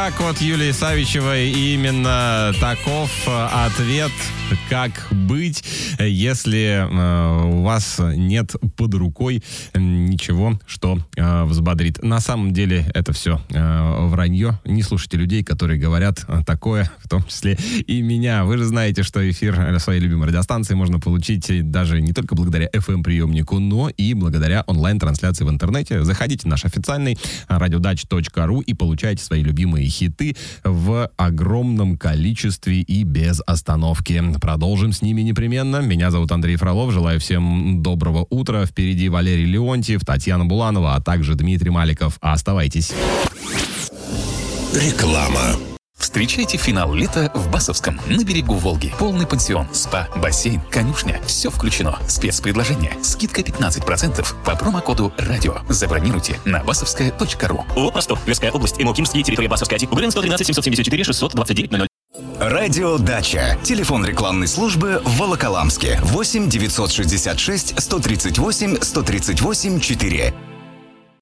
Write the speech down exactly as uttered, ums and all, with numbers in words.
так от Юлии Савичевой. Именно таков ответ, как быть, если э, у вас нет под рукой ничего, что э, взбодрит. На самом деле это все э, вранье. Не слушайте людей, которые говорят такое, в том числе и меня. Вы же знаете, что эфир своей любимой радиостанции можно получить даже не только благодаря эф эм-приемнику, но и благодаря онлайн-трансляции в интернете. Заходите в наш официальный радиодач точка ру и получайте свои любимые хиты в огромном количестве и без остановки. Продолжим с ними непременно. Меня зовут Андрей Фролов. Желаю всем доброго утра. Впереди Валерий Леонтьев, Татьяна Буланова, а также Дмитрий Маликов. Оставайтесь. Реклама. Встречайте финал лета в Басовском, на берегу Волги. Полный пансион, спа, бассейн, конюшня. Все включено. Спецпредложение. Скидка пятнадцать процентов по промокоду «Радио». Забронируйте на басовская точка ру. Ростов, Тверская область, Имокимский, территория Басовской АТИ. Углен сто тринадцать семьсот семьдесят четыре шестьсот двадцать девять ноль ноль. Радиодача. Телефон рекламной службы в Волоколамске. восемь девятьсот шестьдесят шесть сто тридцать восемь сто тридцать восемь четыре.